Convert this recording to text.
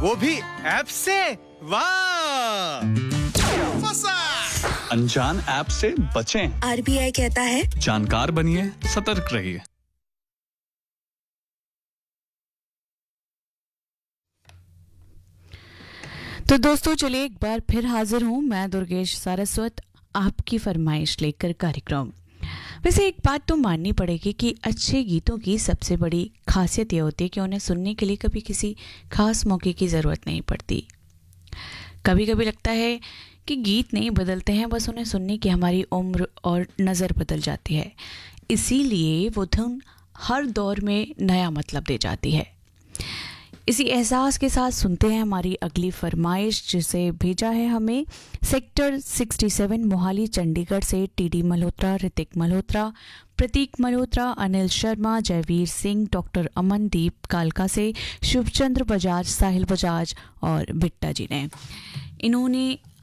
वो भी ऐप से। वाह, फंसा। अनजान ऐप से बचें। आरबीआई कहता है जानकार बनिए, सतर्क रहिए। तो दोस्तों चलिए एक बार फिर हाजिर हूँ मैं दुर्गेश सारस्वत आपकी फरमाइश लेकर कार्यक्रम। वैसे एक बात तो माननी पड़ेगी कि अच्छे गीतों की सबसे बड़ी खासियत ये होती है कि उन्हें सुनने के लिए कभी किसी खास मौके की ज़रूरत नहीं पड़ती। कभी कभी लगता है कि गीत नहीं बदलते हैं, बस उन्हें सुनने की हमारी उम्र और नज़र बदल जाती है। इसीलिए वो धुन हर दौर में नया मतलब दे जाती है। इसी एहसास के साथ सुनते हैं हमारी अगली फरमाइश, जिसे भेजा है हमें सेक्टर 67 मोहाली चंडीगढ़ से टीडी मल्होत्रा, ऋतिक मल्होत्रा, प्रतीक मल्होत्रा, अनिल शर्मा, जयवीर सिंह, डॉक्टर अमनदीप कालका से शुभचंद्र बजाज, साहिल बजाज और बिट्टा जी ने। इन्होंने